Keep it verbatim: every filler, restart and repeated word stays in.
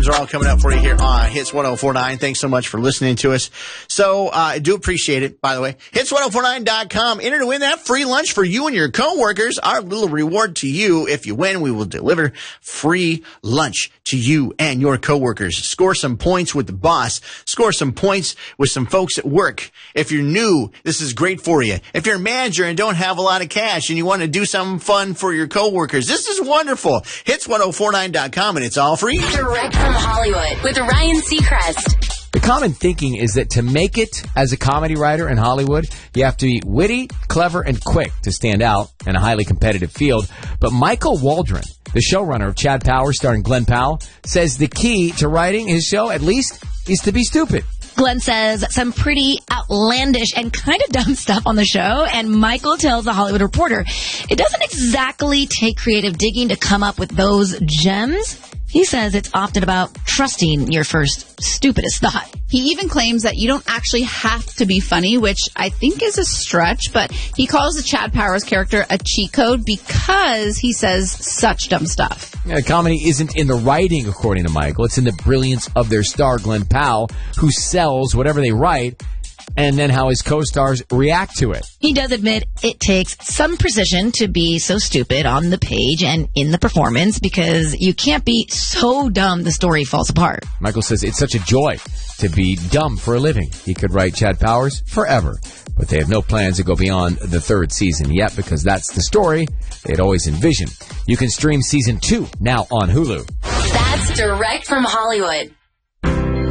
are all coming up for you here on Hits one oh four point nine. Thanks so much for listening to us. So, uh, I do appreciate it, by the way. hits ten forty-nine dot com. Enter to win that free lunch for you and your coworkers. Our little reward to you. If you win, we will deliver free lunch to you and your coworkers. Score some points with the boss. Score some points with some folks at work. If you're new, this is great for you. If you're a manager and don't have a lot of cash and you want to do something fun for your coworkers, this is wonderful. hits ten forty-nine dot com, and it's all free. Direct from Hollywood with Ryan Seacrest. The common thinking is that to make it as a comedy writer in Hollywood, you have to be witty, clever, and quick to stand out in a highly competitive field. But Michael Waldron, the showrunner of Chad Powers starring Glenn Powell, says the key to writing his show, at least, is to be stupid. Glenn says some pretty outlandish and kind of dumb stuff on the show, and Michael tells The Hollywood Reporter it doesn't exactly take creative digging to come up with those gems. He says it's often about trusting your first stupidest thought. He even claims that you don't actually have to be funny, which I think is a stretch, but he calls the Chad Powers character a cheat code because he says such dumb stuff. Yeah, comedy isn't in the writing, according to Michael. It's in the brilliance of their star, Glenn Powell, who sells whatever they write, and then how his co-stars react to it. He does admit it takes some precision to be so stupid on the page and in the performance because you can't be so dumb the story falls apart. Michael says it's such a joy to be dumb for a living. He could write Chad Powers forever, but they have no plans to go beyond the third season yet because that's the story they'd always envisioned. You can stream season two now on Hulu. That's Direct from Hollywood.